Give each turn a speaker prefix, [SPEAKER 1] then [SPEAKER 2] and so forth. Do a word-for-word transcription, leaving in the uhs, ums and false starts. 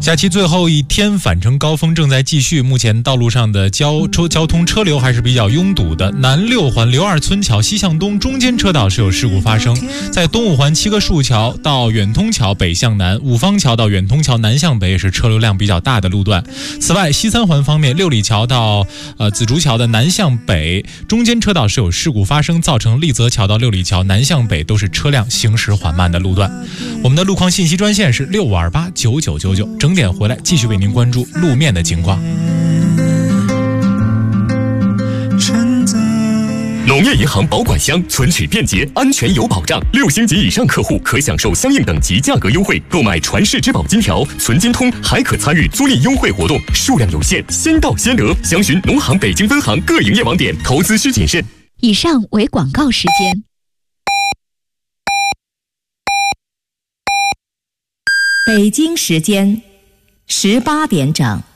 [SPEAKER 1] 假期最后一天，返程高峰正在继续。目前道路上的交车交通车流还是比较拥堵的。南六环刘二村桥西向东中间车道是有事故发生，在东五环七个树桥到远通桥北向南，五方桥到远通桥南向北也是车流量比较大的路段。此外，西三环方面，六里桥到呃紫竹桥的南向北中间车道是有事故发生，造成立泽桥到六里桥南向北都是车辆行驶缓慢的路段。我们的路况信息专线是六五二八九九九九。整点回来继续为您关注路面的情况。
[SPEAKER 2] 农业银行保管箱存取便捷，安全有保障。六星级以上客户可享受相应等级价格优惠，购买传世之宝金条、存金通还可参与租赁优惠活动，数量有限，先到先得。详询农行北京分行各营业网点，投资需谨慎。
[SPEAKER 3] 以上为广告时间。
[SPEAKER 4] 北京时间十八点整。